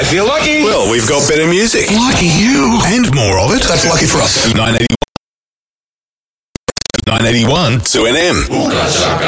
If you're lucky. Well, we've got better music. Lucky you. And more of it. That's lucky for us. 981 2NM.